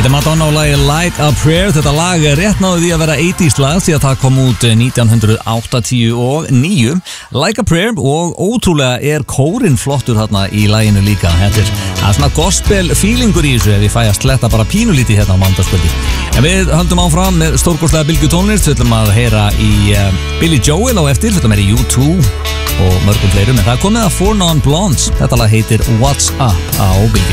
Þetta Madonna og lagið Like a Prayer. Þetta lag rétt náði því að vera 80s lag því að það kom út 1989. Like a Prayer, og ótrúlega kórinn flottur hérna í laginu líka. Þetta svona gospel feelingur í þessu ef ég fæ að sletta bara pínulítið hérna á mánudagskvöldi. En við höldum áfram með stórkostlega bylgjutónlist. Við ætlum að heyra í Billy Joel á eftir, við ætlum að heyra í U2 og mörgum fleirum, en það er komið að Four Non Blondes. Þetta lag heitir What's Up á Bylgju.